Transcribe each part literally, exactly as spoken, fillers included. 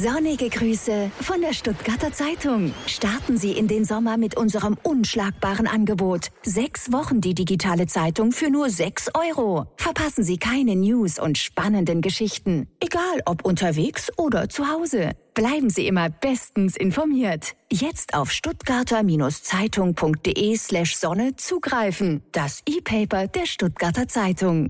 Sonnige Grüße von der Stuttgarter Zeitung. Starten Sie in den Sommer mit unserem unschlagbaren Angebot. Sechs Wochen die digitale Zeitung für nur sechs Euro. Verpassen Sie keine News und spannenden Geschichten. Egal ob unterwegs oder zu Hause. Bleiben Sie immer bestens informiert. Jetzt auf stuttgarter-zeitung.de slash Sonne zugreifen. Das E-Paper der Stuttgarter Zeitung.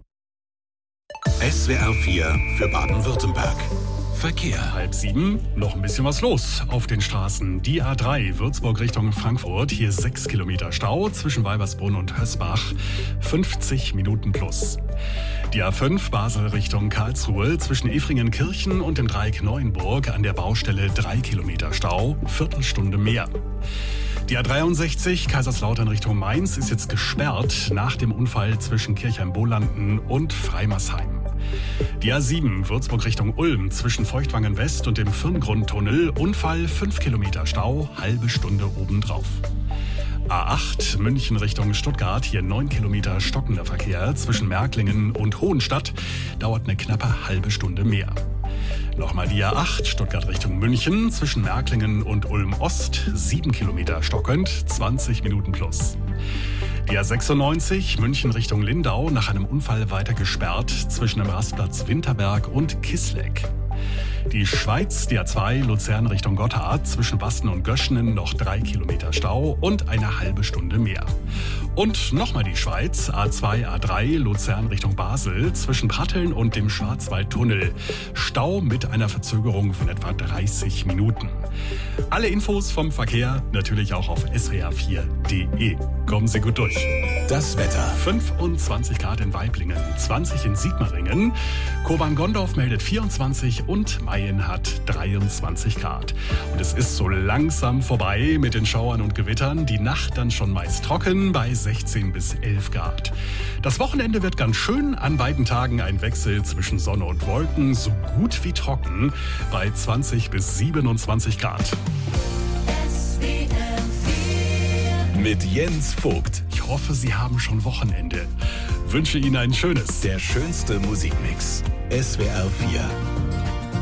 S W R vier für Baden-Württemberg. Verkehr. Halb sieben, noch ein bisschen was los auf den Straßen. Die A drei, Würzburg Richtung Frankfurt, hier sechs Kilometer Stau zwischen Weibersbrunn und Hösbach, fünfzig Minuten plus. Die A fünf, Basel Richtung Karlsruhe, zwischen Efringen-Kirchen und dem Dreieck Neuenburg an der Baustelle drei Kilometer Stau, Viertelstunde mehr. Die A dreiundsechzig, Kaiserslautern Richtung Mainz, ist jetzt gesperrt nach dem Unfall zwischen Kirchheim-Bolanden und Freimersheim. Die A sieben, Würzburg Richtung Ulm, zwischen Feuchtwangen West und dem Firngrundtunnel, Unfall fünf Kilometer Stau, halbe Stunde obendrauf. A acht, München Richtung Stuttgart, hier neun Kilometer stockender Verkehr zwischen Märklingen und Hohenstadt, dauert eine knappe halbe Stunde mehr. Nochmal die A acht, Stuttgart Richtung München, zwischen Märklingen und Ulm Ost, sieben Kilometer stockend, zwanzig Minuten plus. Die A sechsundneunzig, München Richtung Lindau, nach einem Unfall weiter gesperrt, zwischen dem Rastplatz Winterberg und Kissleck. Die Schweiz, die A zwei, Luzern Richtung Gotthard, zwischen Basten und Göschenen noch drei Kilometer Stau und eine halbe Stunde mehr. Und nochmal die Schweiz, A zwei, A drei, Luzern Richtung Basel, zwischen Pratteln und dem Schwarzwaldtunnel. Stau mit einer Verzögerung von etwa dreißig Minuten. Alle Infos vom Verkehr natürlich auch auf s w r vier punkt d e. Kommen Sie gut durch. Das Wetter. fünfundzwanzig Grad in Waiblingen, zwanzig in Sigmaringen. Koban-Gondorf meldet vierundzwanzig und Mayen hat dreiundzwanzig Grad. Und es ist so langsam vorbei mit den Schauern und Gewittern. Die Nacht dann schon meist trocken bei sechzehn bis elf Grad. Das Wochenende wird ganz schön. An beiden Tagen ein Wechsel zwischen Sonne und Wolken, so gut wie trocken bei zwanzig bis siebenundzwanzig Grad. Mit Jens Vogt. Ich hoffe, Sie haben schon Wochenende. Wünsche Ihnen ein schönes. Der schönste Musikmix. S W R vier.